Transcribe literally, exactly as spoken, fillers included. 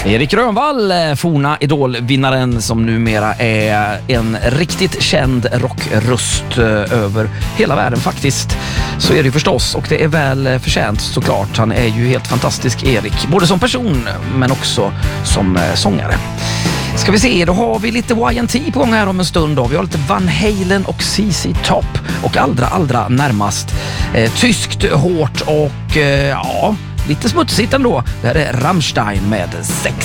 Erik Rönnvall, forna idolvinnaren som numera är en riktigt känd rockröst över hela världen faktiskt. Så är det ju förstås, och det är väl förtjänt såklart. Han är ju helt fantastisk, Erik, både som person men också som sångare. Ska vi se, då har vi lite Y and T på gång här om en stund då. Vi har lite Van Halen och C C Top och allra, allra närmast eh, tyskt, hårt och eh, ja, lite smutsigt ändå. Det här är Rammstein med sex.